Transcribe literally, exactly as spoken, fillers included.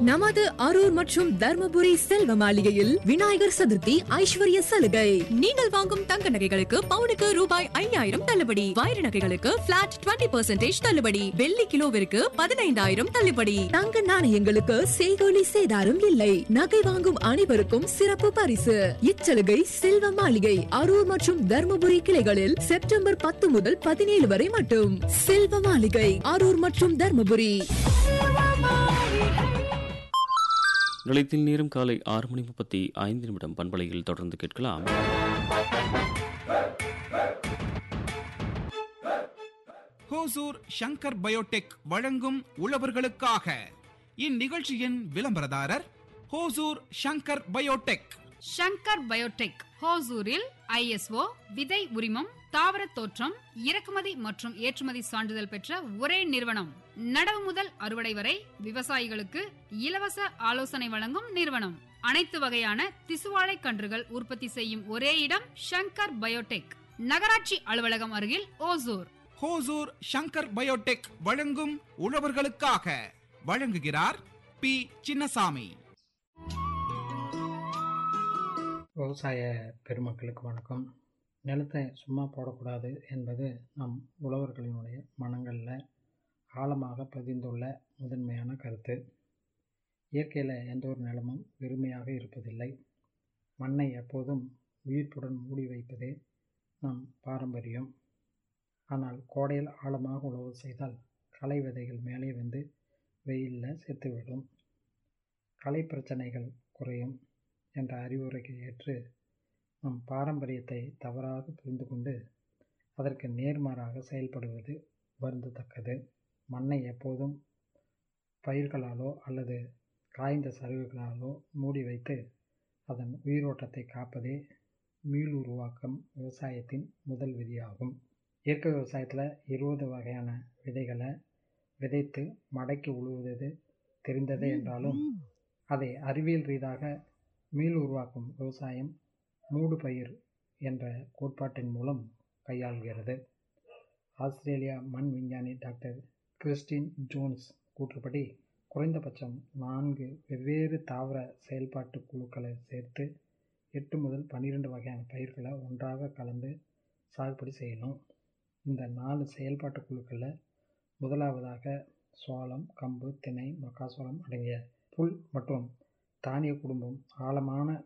நமது அரூர் மற்றும் தர்மபுரி செல்வ மாளிகையில் விநாயகர் சதுர்த்தி ஐஸ்வர்ய சலுகை. நீங்கள் வாங்கும் தங்க நகைகளுக்கு பவுனுக்கு ரூபாய் ஐயாயிரம் தள்ளுபடி, வைர நகைகளுக்கு பிளாட் இருபது பர்சன்டேஜ் தள்ளுபடி, வெள்ளி கிலோவிற்கு பதினைந்தாயிரம் தள்ளுபடி, தங்க நாணயங்களுக்கு செய்கூலி சேதாரம் இல்லை. நகை வாங்கும் அனைவருக்கும் சிறப்பு பரிசு. இச்சலுகை செல்வ மாளிகை அரூர் மற்றும் தர்மபுரி கிளைகளில் செப்டம்பர் பத்து முதல் பதினேழு வரை மட்டும். செல்வ மாளிகை அரூர் மற்றும் தர்மபுரி. நிலையத்தில் நேரம் காலை ஆறு மணி முப்பத்தி ஐந்து நிமிடம். பண்பலையில் தொடர்ந்து கேட்கலாம். ஹோசூர் ஷங்கர் பயோடெக் வழங்கும் உழவர்களுக்காக. இந்நிகழ்ச்சியின் விளம்பரதாரர் Hosur Shankar Biotech. Shankar Biotech ஹோசூரில் ISO விதை உரிமம், தாவர தோற்றம், இறக்குமதி மற்றும் ஏற்றுமதி சான்றிதழ் பெற்ற ஒரே நிறுவனம். நடவு முதல் அறுவடை வரை விவசாயிகளுக்கு இலவச ஆலோசனை வழங்கும் நிறுவனம். அனைத்து வகையான திசுவாழை கன்றுகள் உற்பத்தி செய்யும் ஒரே இடம் ஷங்கர் பயோடெக். நகராட்சி அலுவலகம் அருகில் ஓசூர். ஹோசூர் ஷங்கர் பயோடெக் வழங்கும் உழவர்களுக்காக. வழங்குகிறார் பி சின்னசாமி. விவசாய பெருமக்களுக்கு வணக்கம். நிலத்தை சும்மா போடக்கூடாது என்பது நம் உழவர்களினுடைய மனங்களில் ஆழமாக பதிந்துள்ள முதன்மையான கருத்து. இயற்கையில் எந்த ஒரு நிலமும் வெறுமையாக இருப்பதில்லை. மண்ணை எப்போதும் உயிர்ப்புடன் மூடி வைப்பதே நம் பாரம்பரியம். ஆனால் கோடையில் ஆழமாக உழவு செய்தால் களை விதைகள் மேலே வந்து வெயிலில் செத்துவிடும். களை பிரச்சனைகள் குறையும் என்ற அறிவுரைக்கு ஏற்று நம் பாரம்பரியத்தை தவறாக புரிந்து கொண்டு அதற்கு நேர்மாறாக செயல்படுவது வருந்தத்தக்கது. மண்ணை எப்போதும் பயிர்களாலோ அல்லது காய்ந்த சருகுகளாலோ மூடி வைத்து அதன் உயிரோட்டத்தை காப்பதே மீள் உருவாக்கம் விவசாயத்தின் முதல் விதியாகும். இயற்கை விவசாயத்தில் இருபது வகையான விதைகளை விதைத்து மடக்கி உழுவது தெரிந்தது என்றாலும் அதை அறிவியல் ரீதியாக மீள் உருவாக்கும் விவசாயம் மூடு பயிர் என்ற கோட்பாட்டின் மூலம் கையாள்கிறது. ஆஸ்திரேலியா மண் விஞ்ஞானி டாக்டர் கிறிஸ்டின் ஜோன்ஸ் கூற்றுப்படி குறைந்தபட்சம் நான்கு வெவ்வேறு தாவர செயல்பாட்டு குழுக்களை சேர்த்து எட்டு முதல் பன்னிரெண்டு வகையான பயிர்களை ஒன்றாக கலந்து சாகுபடி செய்யணும். இந்த நாலு செயல்பாட்டு குழுக்களில் முதலாவதாக சோளம், கம்பு, திணை, மக்காசோளம் அடங்கிய புல் மற்றும் தானிய குடும்பம் ஆழமான